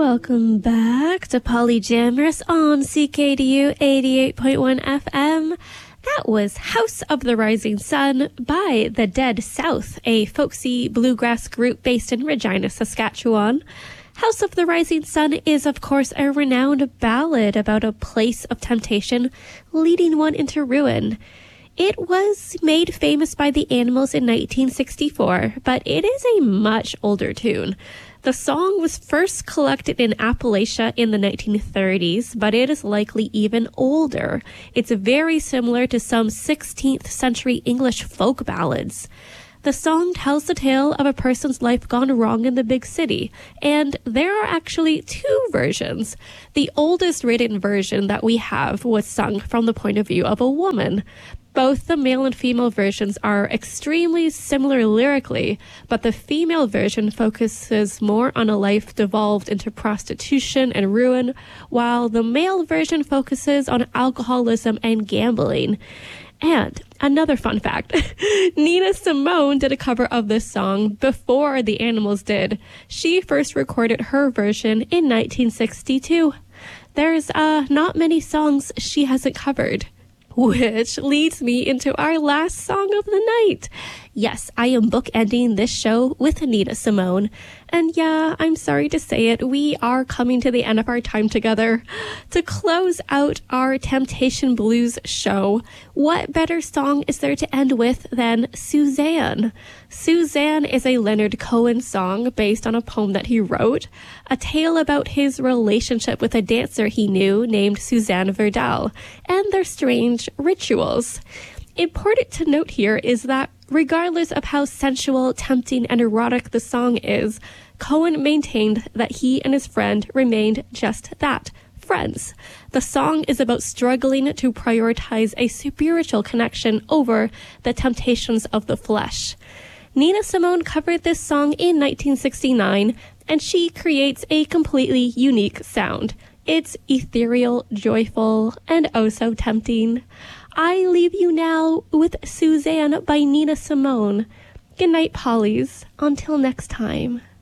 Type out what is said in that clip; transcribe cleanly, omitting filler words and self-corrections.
Welcome back to Polyjammers on CKDU 88.1 FM. That was House of the Rising Sun by The Dead South, a folksy bluegrass group based in Regina, Saskatchewan. House of the Rising Sun is, of course, a renowned ballad about a place of temptation leading one into ruin. It was made famous by the Animals in 1964, but it is a much older tune. The song was first collected in Appalachia in the 1930s, but it is likely even older. It's very similar to some 16th century English folk ballads. The song tells the tale of a person's life gone wrong in the big city, and there are actually two versions. The oldest written version that we have was sung from the point of view of a woman. Both the male and female versions are extremely similar lyrically, but the female version focuses more on a life devolved into prostitution and ruin, while the male version focuses on alcoholism and gambling. And another fun fact, Nina Simone did a cover of this song before the Animals did. She first recorded her version in 1962. There's not many songs she hasn't covered. Which leads me into our last song of the night. Yes, I am bookending this show with Nina Simone. And yeah, I'm sorry to say it, we are coming to the end of our time together. To close out our Temptation Blues show, what better song is there to end with than Suzanne? Suzanne is a Leonard Cohen song based on a poem that he wrote, a tale about his relationship with a dancer he knew named Suzanne Verdal, and their strange rituals. Important to note here is that regardless of how sensual, tempting, and erotic the song is, Cohen maintained that he and his friend remained just that, friends. The song is about struggling to prioritize a spiritual connection over the temptations of the flesh. Nina Simone covered this song in 1969, and she creates a completely unique sound. It's ethereal, joyful, and oh so tempting. I leave you now with Suzanne by Nina Simone. Good night, Pollies. Until next time.